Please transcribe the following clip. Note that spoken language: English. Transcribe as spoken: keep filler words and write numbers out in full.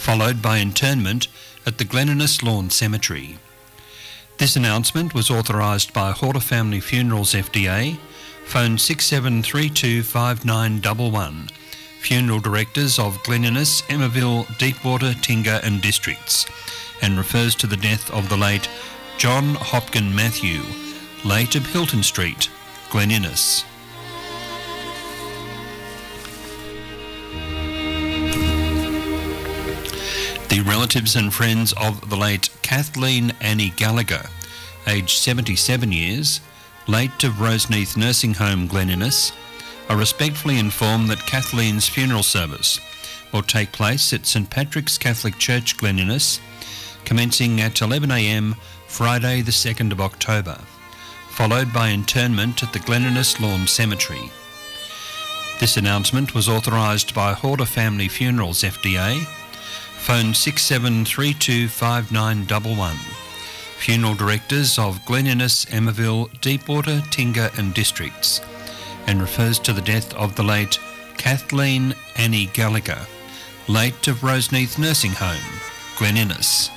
followed by internment at the Glen Innes Lawn Cemetery. This announcement was authorised by Horta Family Funerals F D A, phone six seven three two five nine one one, funeral directors of Glen Innes, Emmaville, Deepwater, Tingha and districts, and refers to the death of the late John Hopkin Matthew, late of Hilton Street, Glen Innes. The relatives and friends of the late Kathleen Annie Gallagher, aged seventy-seven years, late of Roseneath Nursing Home, Glen Innes, are respectfully informed that Kathleen's funeral service will take place at St Patrick's Catholic Church, Glen Innes, commencing at eleven a m Friday the second of October, followed by internment at the Glen Innes Lawn Cemetery. This announcement was authorised by Horta Family Funerals F D A, phone six seven three two five nine one one, funeral directors of Glen Innes, Emmaville, Deepwater, Tingha and districts, and refers to the death of the late Kathleen Annie Gallagher, late of Roseneath Nursing Home, Glen Innes.